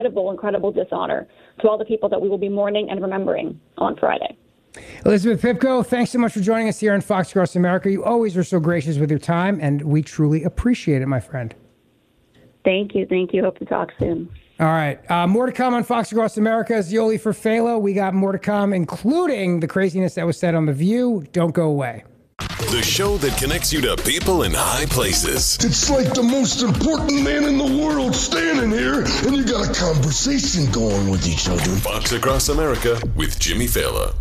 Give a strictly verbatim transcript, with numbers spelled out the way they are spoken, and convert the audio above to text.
incredible, incredible dishonor to all the people that we will be mourning and remembering on Friday. Elizabeth Pipko, thanks so much for joining us here on Fox Across America. You always are so gracious with your time, and we truly appreciate it, my friend. Thank you. Thank you. Hope to talk soon. All right. Uh, more to come on Fox Across America. Yoli for Phalo. We got more to come, including the craziness that was said on The View. Don't go away. The show that connects you to people in high places. It's like the most important man in the world standing here, and you got a conversation going with each other. Fox Across America with Jimmy Fallon.